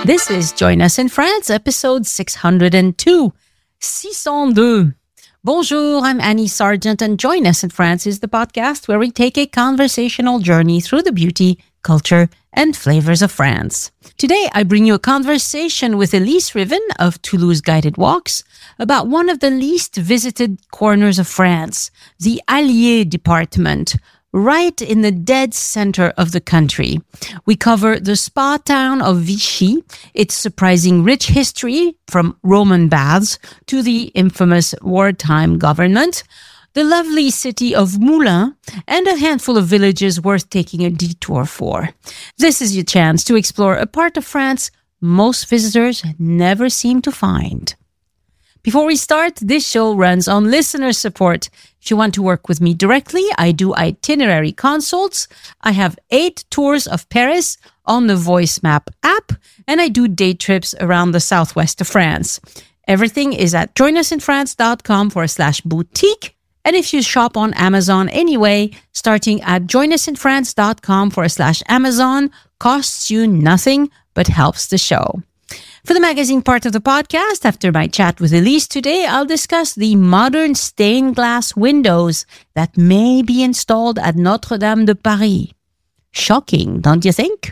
This is Join Us in France, episode 602. 602. Bonjour, I'm Annie Sargent, and Join Us in France is the podcast where we take a conversational journey through the beauty, culture, and flavors of France. Today, I bring you a conversation with Elise Riven of Toulouse Guided Walks about one of the least visited corners of France, the Allier department, right in the dead center of the country. We cover the spa town of Vichy, its surprising rich history from Roman baths to the infamous wartime government, the lovely city of Moulins, and a handful of villages worth taking a detour for. This is your chance to explore a part of France most visitors never seem to find. Before we start, this show runs on listener support. If you want to work with me directly, I do itinerary consults. I have 8 tours of Paris on the Voice Map app, and I do day trips around the southwest of France. Everything is at joinusinfrance.com/boutique. And if you shop on Amazon anyway, starting at joinusinfrance.com/Amazon costs you nothing but helps the show. For the magazine part of the podcast, after my chat with Elise today, I'll discuss the modern stained glass windows that may be installed at Notre-Dame de Paris. Shocking, don't you think?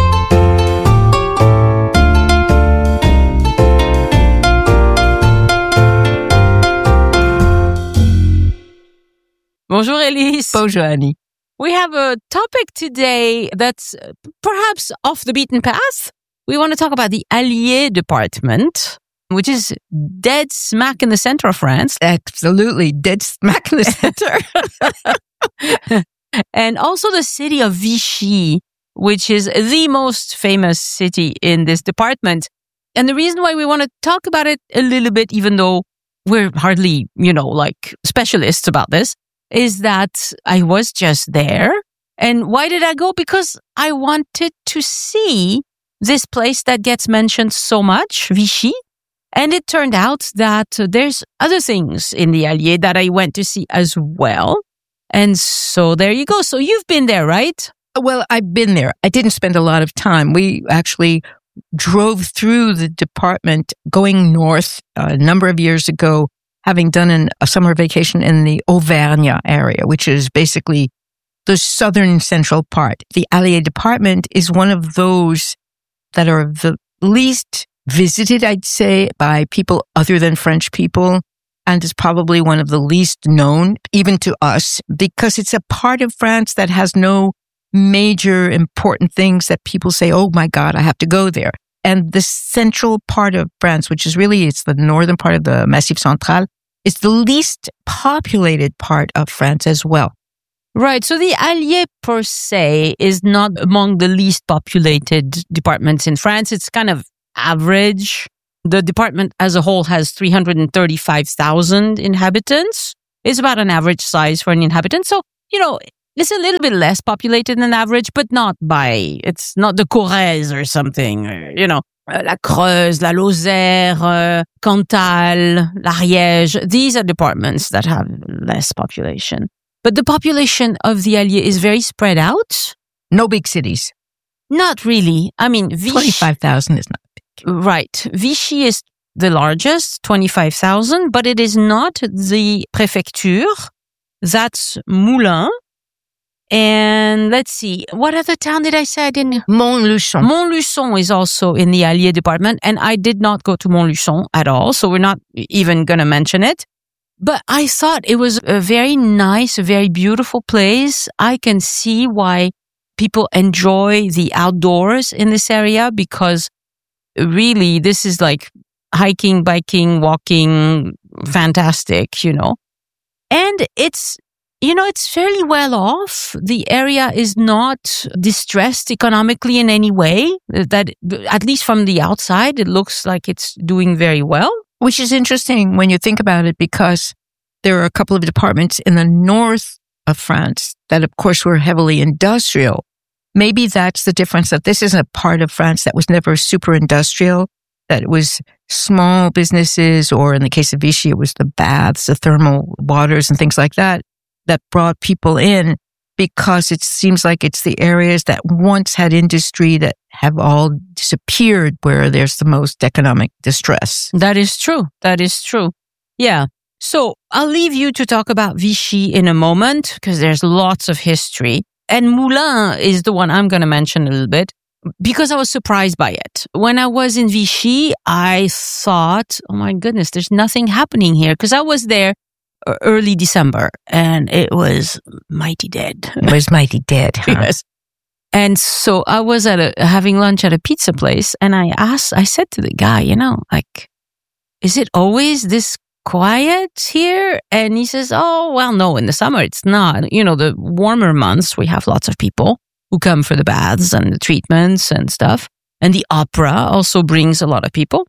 Bonjour, Elise. Bonjour, Annie. We have a topic today that's perhaps off the beaten path. We want to talk about the Allier department, which is dead smack in the center of France. Absolutely, dead smack in the center. And also the city of Vichy, which is the most famous city in this department. And the reason why we want to talk about it a little bit, even though we're hardly, specialists about this, is that I was just there. And why did I go? Because I wanted to see this place that gets mentioned so much, Vichy. And it turned out that there's other things in the Allier that I went to see as well. And so there you go. So you've been there, right? Well, I've been there. I didn't spend a lot of time. We actually drove through the department going north a number of years ago, having done a summer vacation in the Auvergne area, which is basically the southern central part. The Allier department is one of those that are the least visited, I'd say, by people other than French people, and is probably one of the least known, even to us, because it's a part of France that has no major important things that people say, oh my God, I have to go there. And the central part of France, which is really, it's the northern part of the Massif Central, is the least populated part of France as well. Right. So the Allier per se is not among the least populated departments in France. It's kind of average. The department as a whole has 335,000 inhabitants. It's about an average size for an inhabitant. So, it's a little bit less populated than average, but it's not the Corrèze or something, La Creuse, La Lozère, Cantal, l'Ariège. These are departments that have less population. But the population of the Allier is very spread out. No big cities. Not really. I mean, Vichy... 25,000 is not big. Right. Vichy is the largest, 25,000, but it is not the préfecture. That's Moulins. And let's see, what other town did I say I didn't? Montluçon. Montluçon is also in the Allier department, and I did not go to Montluçon at all, so we're not even going to mention it. But I thought it was a very nice, very beautiful place. I can see why people enjoy the outdoors in this area, because really this is like hiking, biking, walking, fantastic, And it's fairly well off. The area is not distressed economically in any way. That, at least from the outside, it looks like it's doing very well. Which is interesting when you think about it, because there are a couple of departments in the north of France that, of course, were heavily industrial. Maybe that's the difference, that this isn't a part of France that was never super industrial, that it was small businesses, or in the case of Vichy, it was the baths, the thermal waters and things like that, that brought people in. because it seems like it's the areas that once had industry that have all disappeared where there's the most economic distress. That is true. That is true. Yeah. So I'll leave you to talk about Vichy in a moment because there's lots of history. And Moulins is the one I'm going to mention a little bit because I was surprised by it. When I was in Vichy, I thought, oh my goodness, there's nothing happening here because I was there early December and it was mighty dead. It was mighty dead. Huh? Yes. And so I was having lunch at a pizza place and I said to the guy, is it always this quiet here? And he says, oh, well, no, in the summer it's not. The warmer months, we have lots of people who come for the baths and the treatments and stuff. And the opera also brings a lot of people.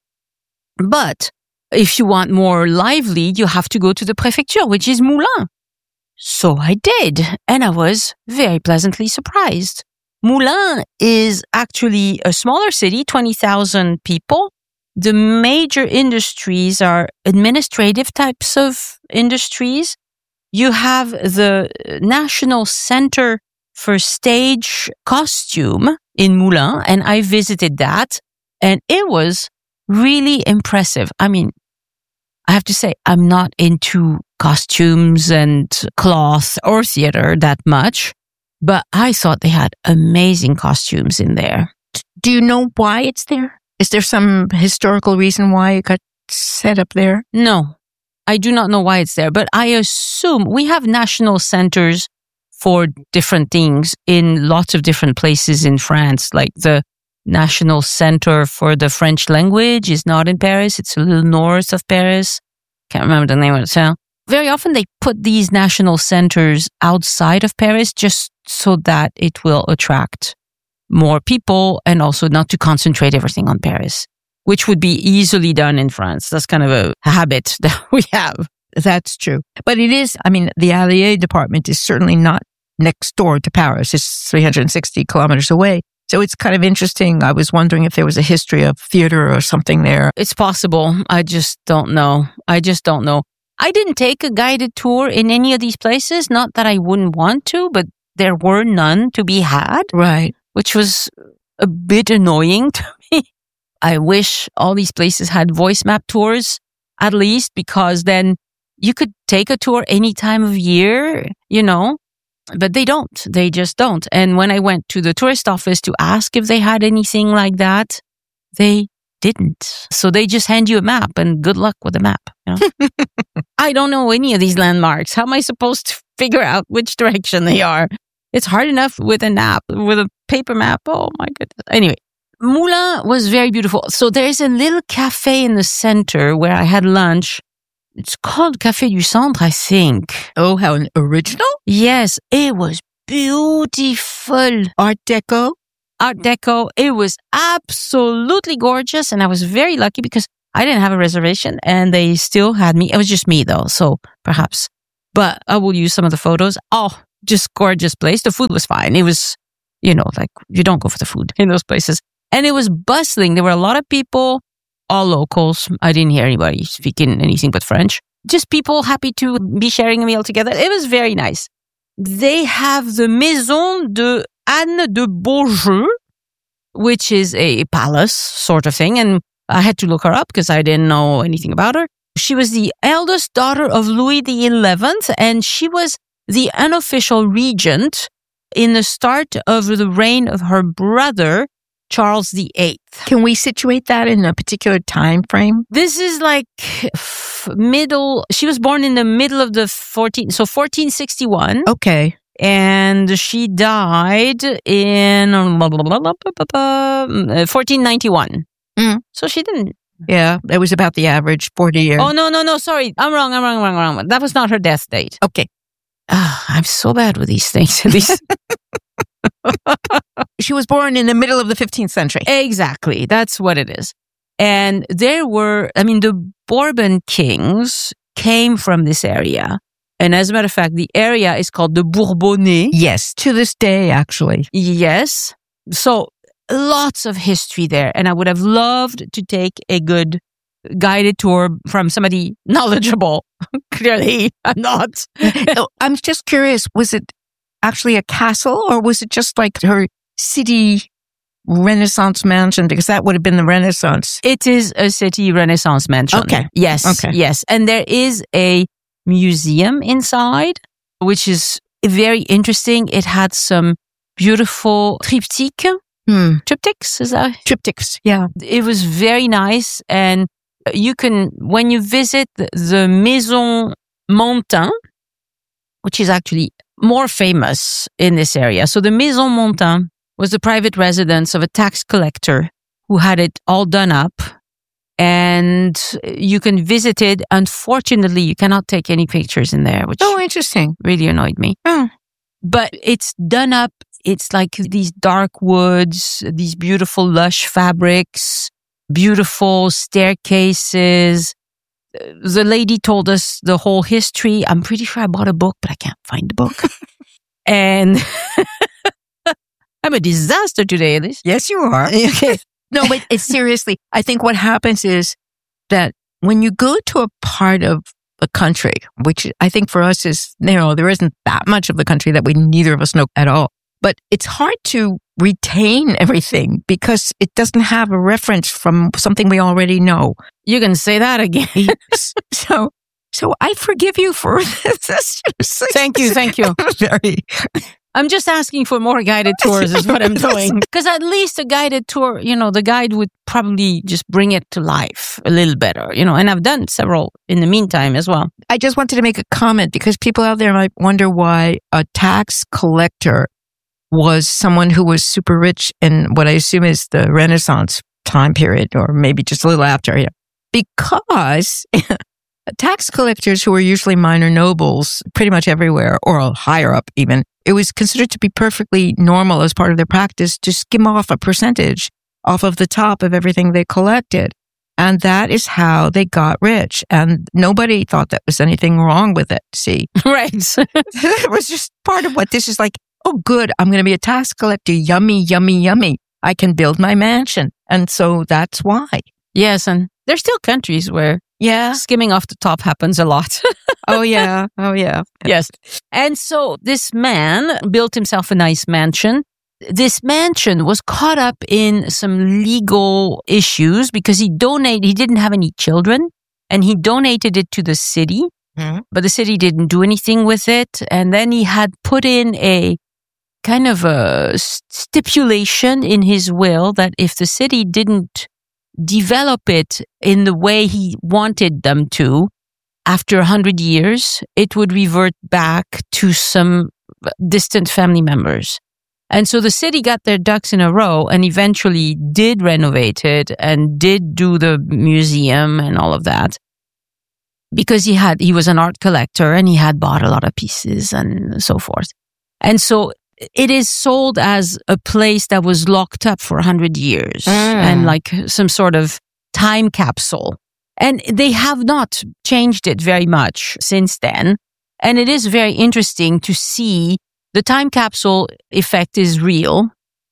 But if you want more lively, you have to go to the prefecture, which is Moulins. So I did. And I was very pleasantly surprised. Moulins is actually a smaller city, 20,000 people. The major industries are administrative types of industries. You have the National Center for Stage Costume in Moulins, and I visited that, and it was really impressive. I mean, I have to say, I'm not into costumes and cloth or theater that much, but I thought they had amazing costumes in there. Do you know why it's there? Is there some historical reason why it got set up there? No, I do not know why it's there, but I assume we have national centers for different things in lots of different places in France. Like the National Center for the French language is not in Paris. It's a little north of Paris. Can't remember the name of it. So very often they put these national centers outside of Paris just so that it will attract more people and also not to concentrate everything on Paris, which would be easily done in France. That's kind of a habit that we have. That's true. But it is, the Allier department is certainly not next door to Paris. It's 360 kilometers away. So it's kind of interesting. I was wondering if there was a history of theater or something there. It's possible. I just don't know. I didn't take a guided tour in any of these places. Not that I wouldn't want to, but there were none to be had. Right. Which was a bit annoying to me. I wish all these places had voice map tours, at least, because then you could take a tour any time of year, but they don't. They just don't. And when I went to the tourist office to ask if they had anything like that, they didn't. So they just hand you a map and good luck with the map. I don't know any of these landmarks. How am I supposed to figure out which direction they are? It's hard enough with a paper map. Oh my goodness. Anyway, Moulins was very beautiful. So there's a little cafe in the center where I had lunch. It's called Café du Centre, I think. Oh, how original? Yes, it was beautiful. Art Deco. It was absolutely gorgeous. And I was very lucky because I didn't have a reservation and they still had me. It was just me though, so perhaps. But I will use some of the photos. Oh, just gorgeous place. The food was fine. It was, you don't go for the food in those places. And it was bustling. There were a lot of people, all locals. I didn't hear anybody speaking anything but French. Just people happy to be sharing a meal together. It was very nice. They have the Maison de Anne de Beaujeu, which is a palace sort of thing. And I had to look her up because I didn't know anything about her. She was the eldest daughter of Louis XI, and she was the unofficial regent in the start of the reign of her brother, Charles VIII. Can we situate that in a particular time frame? This is like she was born in the middle of the 1461. Okay. And she died in 1491. So she didn't. Yeah, it was about the average 40 years. Oh, no, sorry. I'm wrong. That was not her death date. Okay. I'm so bad with these things. She was born in the middle of the 15th century. Exactly. That's what it is. And there were, the Bourbon kings came from this area. And as a matter of fact, the area is called the Bourbonnais. Yes, to this day, actually. Yes. So lots of history there. And I would have loved to take a good guided tour from somebody knowledgeable. Clearly, I'm not. I'm just curious, was it actually a castle, or was it just like her city Renaissance mansion? Because that would have been the Renaissance. It is a city Renaissance mansion. Okay. Yes. Okay. Yes. And there is a museum inside, which is very interesting. It had some beautiful triptychs. Triptychs, is that? Triptychs. Yeah. It was very nice. And you can, when you visit the Maison Montin, which is actually more famous in this area. So the Maison Montin was the private residence of a tax collector who had it all done up, and you can visit it. Unfortunately, you cannot take any pictures in there, which Interesting. really annoyed me. But it's done up. It's like these dark woods, these beautiful lush fabrics, beautiful staircases. The lady told us the whole history. I'm pretty sure I bought a book, but I can't find the book. And I'm a disaster today, Elise. Yes, you are. Okay. No, but it's seriously, I think what happens is that when you go to a part of the country, which I think for us is, there isn't that much of the country that neither of us know at all, but it's hard to retain everything because it doesn't have a reference from something we already know. You can say that again. So I forgive you for this. Thank you. Very. I'm just asking for more guided tours is what I'm doing. Because at least a guided tour, the guide would probably just bring it to life a little better, and I've done several in the meantime as well. I just wanted to make a comment because people out there might wonder why a tax collector was someone who was super rich in what I assume is the Renaissance time period, or maybe just a little after. Because tax collectors, who were usually minor nobles pretty much everywhere, or higher up even, it was considered to be perfectly normal as part of their practice to skim off a percentage off of the top of everything they collected. And that is how they got rich. And nobody thought that was anything wrong with it, see? Right. It was just part of what this is like. Oh, good. I'm going to be a tax collector. Yummy, yummy, yummy. I can build my mansion. And so that's why. Yes. And there's still countries where skimming off the top happens a lot. Oh, yeah. Yes. And so this man built himself a nice mansion. This mansion was caught up in some legal issues because he didn't have any children, and he donated it to the city, but the city didn't do anything with it. And then he had put in a kind of a stipulation in his will that if the city didn't develop it in the way he wanted them to, after 100 years, it would revert back to some distant family members. And so the city got their ducks in a row and eventually did renovate it and did do the museum and all of that, because he was an art collector and he had bought a lot of pieces and so forth. And so it is sold as a place that was locked up for 100 years and like some sort of time capsule. And they have not changed it very much since then. And it is very interesting to see the time capsule effect is real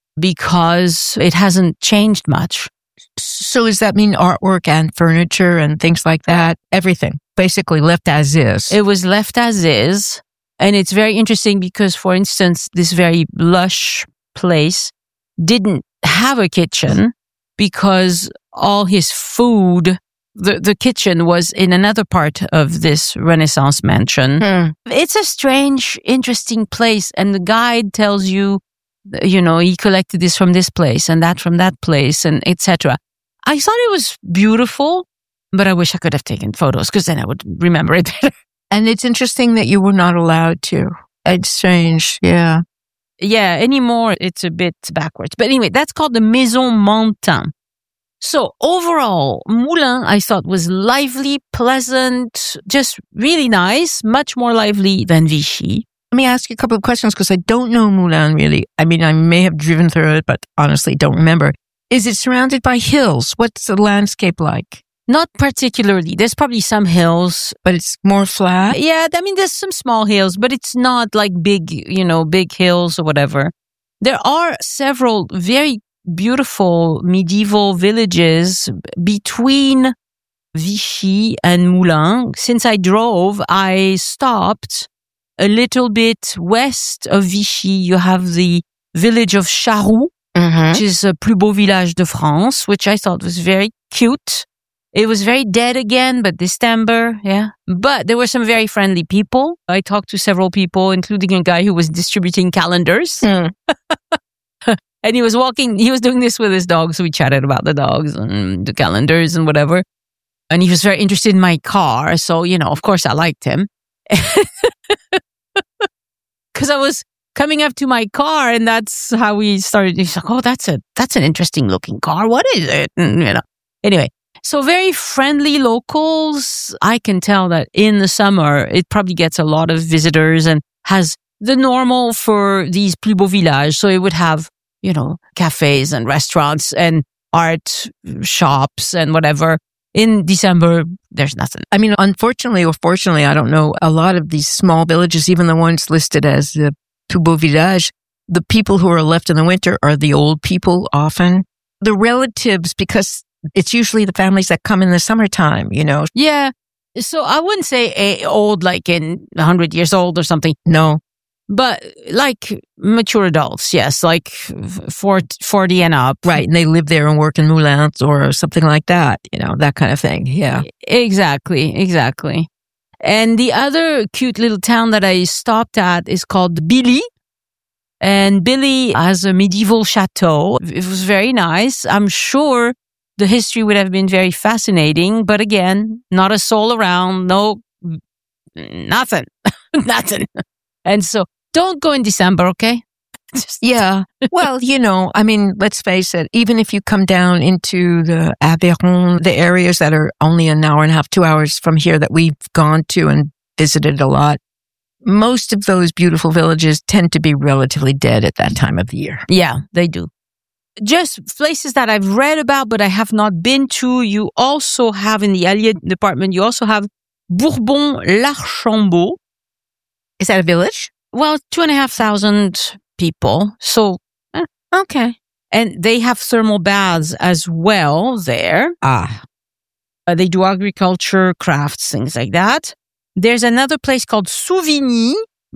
because it hasn't changed much. So does that mean artwork and furniture and things like that? Everything basically left as is. It was left as is. And it's very interesting because, for instance, this very lush place didn't have a kitchen because all his food, the kitchen was in another part of this Renaissance mansion. It's a strange, interesting place. And the guide tells you, he collected this from this place and that from that place and etc. I thought it was beautiful, but I wish I could have taken photos because then I would remember it better. And it's interesting that you were not allowed to. It's strange. Yeah. Yeah. Anymore, it's a bit backwards. But anyway, that's called the Maison Montin. So overall, Moulins, I thought, was lively, pleasant, just really nice, much more lively than Vichy. Let me ask you a couple of questions because I don't know Moulins really. I mean, I may have driven through it, but honestly don't remember. Is it surrounded by hills? What's the landscape like? Not particularly. There's probably some hills. But it's more flat? Yeah, I mean, there's some small hills, but it's not like big hills or whatever. There are several very beautiful medieval villages between Vichy and Moulins. Since I drove, I stopped a little bit west of Vichy, you have the village of Charroux, which is a plus beau village de France, which I thought was very cute. It was very dead again, but December, yeah. But there were some very friendly people. I talked to several people, including a guy who was distributing calendars. And he was doing this with his dog, so we chatted about the dogs and the calendars and whatever. And he was very interested in my car, so, of course I liked him. Because I was coming up to my car, and that's how we started. He's like, "Oh, that's an interesting looking car. What is it?" And, Anyway. So very friendly locals. I can tell that in the summer, it probably gets a lot of visitors and has the normal for these plus beaux villages. So it would have, cafes and restaurants and art shops and whatever. In December, there's nothing. I mean, unfortunately or fortunately, I don't know, a lot of these small villages, even the ones listed as the plus beau village, the people who are left in the winter are the old people often. The relatives, because it's usually the families that come in the summertime, Yeah. So I wouldn't say old, like in 100 years old or something. No. But like mature adults, yes, like 40 and up. Right. And they live there and work in moulins or something like that, that kind of thing. Yeah. Exactly. And the other cute little town that I stopped at is called Billy. And Billy has a medieval chateau. It was very nice. I'm sure the history would have been very fascinating, but again, not a soul around, nothing. And so don't go in December, okay? Yeah. Well, let's face it, even if you come down into the Aveyron, the areas that are only an hour and a half, 2 hours from here that we've gone to and visited a lot, most of those beautiful villages tend to be relatively dead at that time of the year. Yeah, they do. Just places that I've read about, but I have not been to. You also have in the Allier department, you also have Bourbon-l'Archambault. Is that a village? Well, 2,500 people. So, okay. And they have thermal baths as well there. They do agriculture, crafts, things like that. There's another place called Souvigny,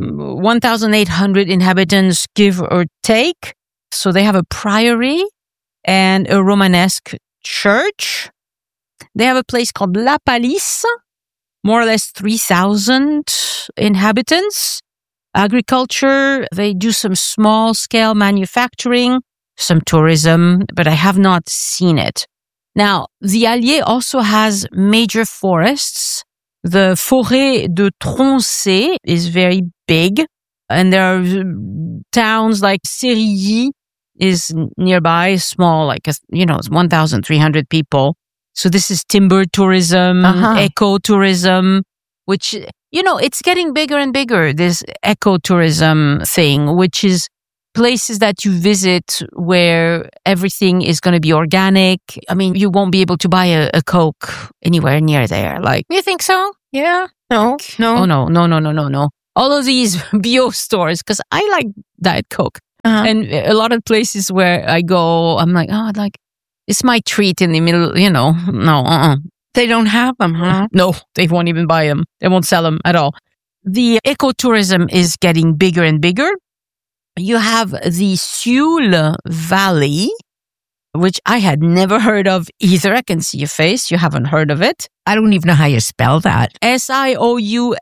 1,800 inhabitants, give or take. So they have a priory and a Romanesque church. They have a place called La Palisse, more or less 3,000 inhabitants. Agriculture, they do some small scale manufacturing, some tourism, but I have not seen it. Now, the Allier also has major forests. The Forêt de Troncé is very big, and there are towns like Sérilly is nearby, small, like, it's 1,300 people. So this is timber tourism, ecotourism, which, it's getting bigger and bigger, this ecotourism thing, which is places that you visit where everything is going to be organic. I mean, you won't be able to buy a Coke anywhere near there. Like, you think so? Yeah. No. Oh, no. All of these bio stores, because I like Diet Coke. And a lot of places where I go, I'm like, it's my treat in the middle, no. They don't have them, huh? No, they won't even buy them. They won't sell them at all. The ecotourism is getting bigger and bigger. You have the Sioule Valley, which I had never heard of either. I can see your face. You haven't heard of it. I don't even know how you spell that. Sioule.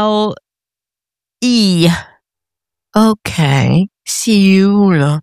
Okay. Sioule.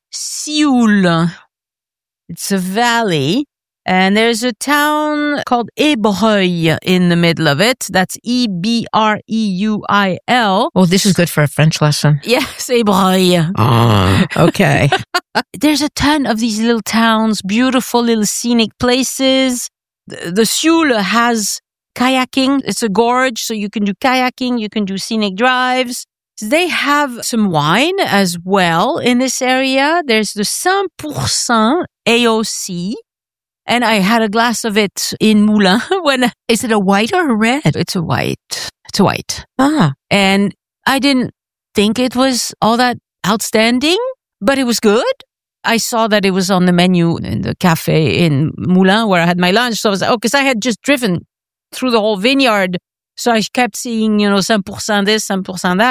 It's a valley. And there's a town called Ébreuil in the middle of it. That's Ebreuil. Oh, this is good for a French lesson. Yes, Ébreuil. Okay. There's a ton of these little towns, beautiful little scenic places. The Sioule has kayaking. It's a gorge, so you can do kayaking, you can do scenic drives. They have some wine as well in this area. There's the 100% AOC. And I had a glass of it in Moulins. Is it a white or a red? It's a white. Ah. And I didn't think it was all that outstanding, but it was good. I saw that it was on the menu in the cafe in Moulins where I had my lunch. So I was like, because I had just driven through the whole vineyard. So I kept seeing, 100% this, 100% that.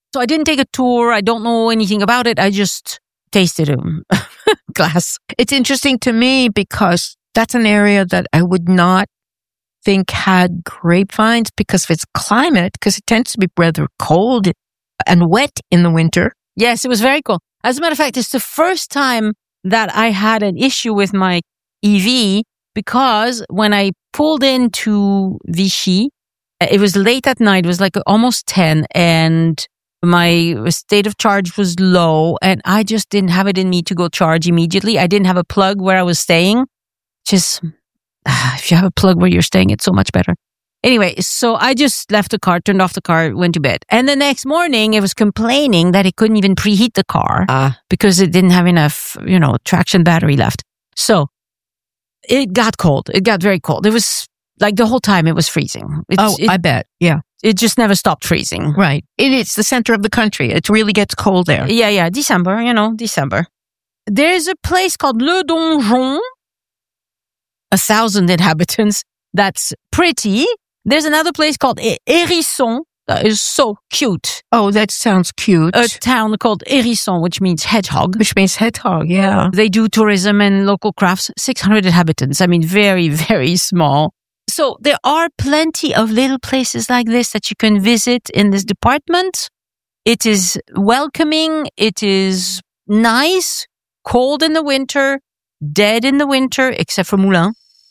So I didn't take a tour. I don't know anything about it. I just tasted a glass. It's interesting to me because that's an area that I would not think had grapevines because of its climate, because it tends to be rather cold and wet in the winter. Yes, it was very cool. As a matter of fact, it's the first time that I had an issue with my EV because when I pulled into Vichy, it was late at night. It was like almost 10 and my state of charge was low and I just didn't have it in me to go charge immediately. I didn't have a plug where I was staying. Just, if you have a plug where you're staying, it's so much better. Anyway, so I just left the car, turned off the car, went to bed. And the next morning, it was complaining that it couldn't even preheat the car because it didn't have enough, traction battery left. So it got cold. It got very cold. It was like the whole time it was freezing. I bet. Yeah. It just never stopped freezing. Right. It's the center of the country. It really gets cold there. Yeah. December, December. There's a place called Le Donjon, 1,000 inhabitants. That's pretty. There's another place called Hérisson. That is so cute. Oh, that sounds cute. A town called Hérisson, which means hedgehog. Which means hedgehog, yeah. They do tourism and local crafts. 600 inhabitants. I mean, very, very small. So there are plenty of little places like this that you can visit in this department. It is welcoming. It is nice, cold in the winter, dead in the winter, except for Moulins.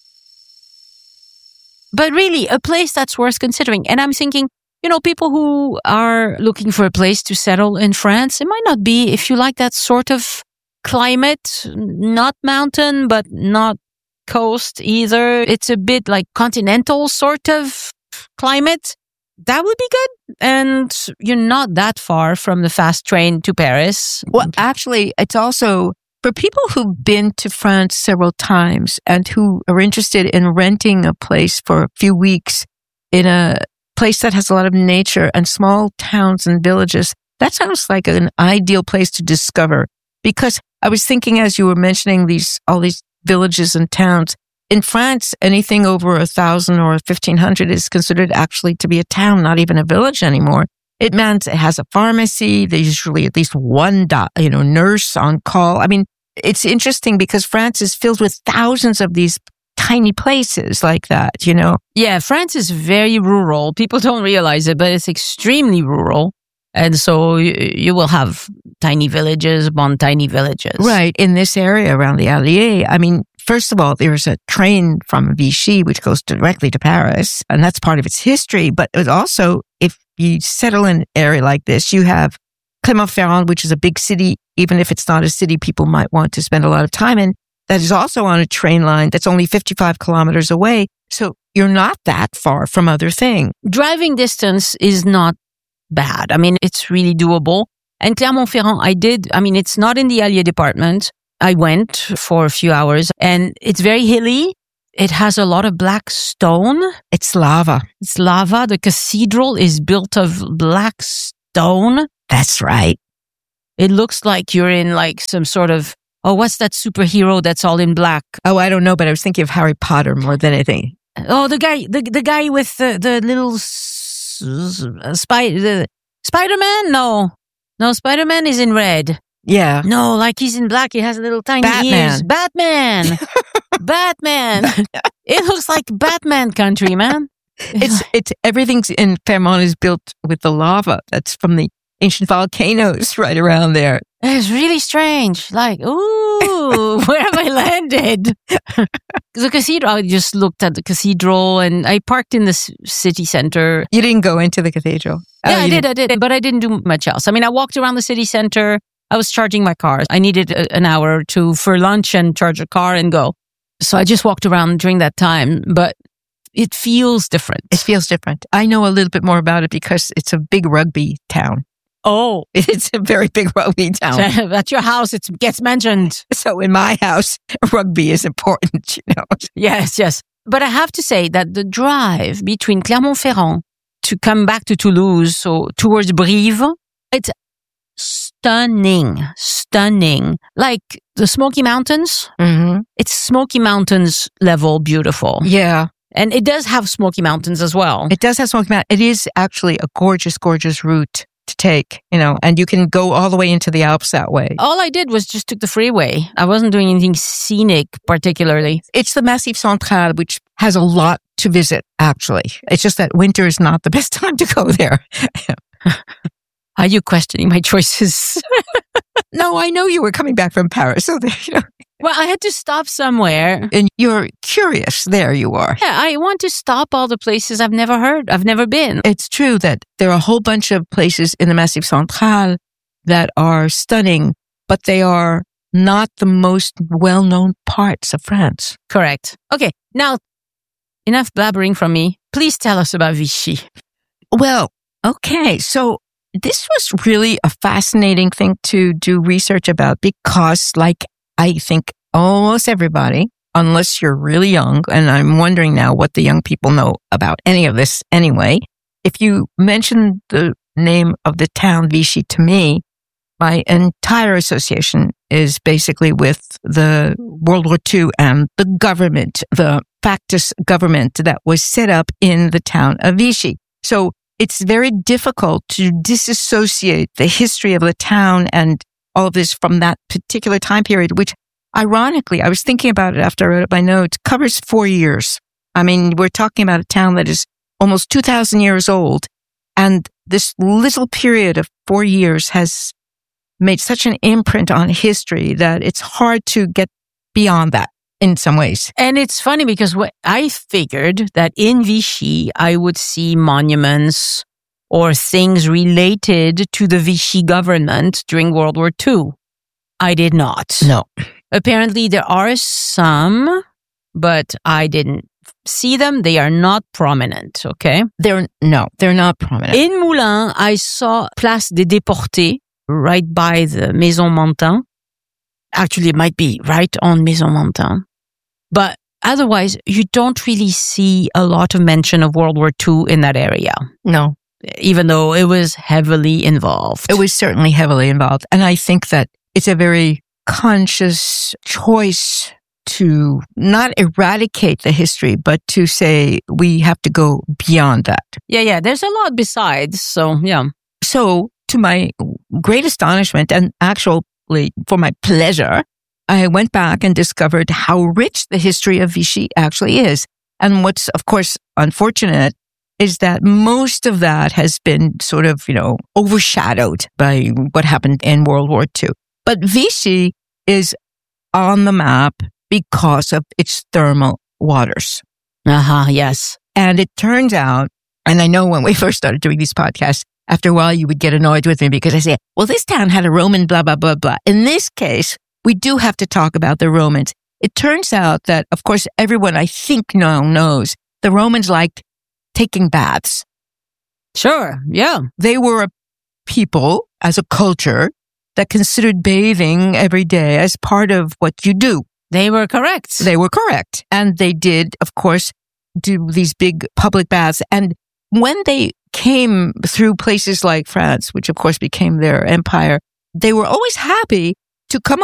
But really, a place that's worth considering. And I'm thinking, people who are looking for a place to settle in France, it might not be if you like that sort of climate, not mountain, but not coast either. It's a bit like continental sort of climate. That would be good. And you're not that far from the fast train to Paris. Well, actually, it's also for people who've been to France several times and who are interested in renting a place for a few weeks in a place that has a lot of nature and small towns and villages. That sounds like an ideal place to discover, because I was thinking as you were mentioning all these villages and towns. In France, anything over 1,000 or 1,500 is considered actually to be a town, not even a village anymore. It means it has a pharmacy. There's usually at least one, nurse on call. I mean, it's interesting because France is filled with thousands of these tiny places like that, Yeah, France is very rural. People don't realize it, but it's extremely rural. And so you will have tiny villages upon tiny villages. Right. In this area around the Allier, I mean, first of all, there's a train from Vichy which goes directly to Paris, and that's part of its history. But it also, if you settle in an area like this, you have Clermont-Ferrand, which is a big city. Even if it's not a city people might want to spend a lot of time in, that is also on a train line that's only 55 kilometers away. So you're not that far from other things. Driving distance is not bad. I mean, it's really doable. And Clermont-Ferrand, it's not in the Allier department. I went for a few hours and it's very hilly. It has a lot of black stone. It's lava. The cathedral is built of black stone. That's right. It looks like you're in like some sort of, what's that superhero that's all in black? Oh, I don't know, but I was thinking of Harry Potter more than anything. Oh, the guy with the little Spider-Man? No, Spider-Man is in red. Yeah. No, like he's in black. He has a little tiny ears. Batman. It looks like Batman country, man. It's everything's in Fermont is built with the lava that's from the ancient volcanoes right around there. It's really strange. Like, ooh, where have I landed? The cathedral, I just looked at the cathedral and I parked in the city center. You didn't go into the cathedral? Yeah, I did. But I didn't do much else. I mean, I walked around the city center. I was charging my car. I needed an hour or two for lunch and charge a car and go. So I just walked around during that time, but it feels different. It feels different. I know a little bit more about it because it's a big rugby town. Oh. It's a very big rugby town. At your house, it gets mentioned. So in my house, rugby is important, Yes. But I have to say that the drive between Clermont-Ferrand to come back to Toulouse, so towards Brive, it's stunning. Like the Smoky Mountains. Mm-hmm. It's Smoky Mountains level beautiful. Yeah. And it does have Smoky Mountains as well. It does have Smoky Mountains. It is actually a gorgeous, gorgeous route. to take, and you can go all the way into the Alps that way. All I did was just took the freeway. I wasn't doing anything scenic particularly. It's the Massif Central, which has a lot to visit, actually. It's just that winter is not the best time to go there. Are you questioning my choices? No, I know you were coming back from Paris. So Well, I had to stop somewhere. And you're curious. There you are. Yeah, I want to stop all the places I've never been. It's true that there are a whole bunch of places in the Massif Central that are stunning, but they are not the most well-known parts of France. Correct. Okay, now, enough blabbering from me. Please tell us about Vichy. Well, okay, so this was really a fascinating thing to do research about because, like, I think almost everybody, unless you're really young, and I'm wondering now what the young people know about any of this anyway. If you mention the name of the town Vichy to me, my entire association is basically with the World War II and the government, the factious government that was set up in the town of Vichy. So it's very difficult to disassociate the history of the town and all of this from that particular time period, which ironically, I was thinking about it after I wrote up my notes, covers 4 years. I mean, we're talking about a town that is almost 2,000 years old. And this little period of 4 years has made such an imprint on history that it's hard to get beyond that in some ways. And it's funny because I figured that in Vichy, I would see monuments or things related to the Vichy government during World War II. I did not. No. Apparently there are some, but I didn't see them. They are not prominent, okay? They're not prominent. In Moulins, I saw Place des Déportés right by the Maison Montan. Actually, it might be right on Maison Montan. But otherwise, you don't really see a lot of mention of World War II in that area. No. Even though it was heavily involved. It was certainly heavily involved. And I think that it's a very conscious choice to not eradicate the history, but to say we have to go beyond that. Yeah. There's a lot besides. So, yeah. So, to my great astonishment and actually for my pleasure, I went back and discovered how rich the history of Vichy actually is. And what's, of course, unfortunate is that most of that has been sort of, overshadowed by what happened in World War II. But Vichy is on the map because of its thermal waters. Yes. And it turns out, and I know when we first started doing these podcasts, after a while you would get annoyed with me because I say, well, this town had a Roman blah, blah, blah, blah. In this case, we do have to talk about the Romans. It turns out that, of course, everyone I think now knows the Romans liked taking baths. Sure, yeah. They were a people, as a culture, that considered bathing every day as part of what you do. They were correct. And they did, of course, do these big public baths. And when they came through places like France, which of course became their empire, they were always happy to come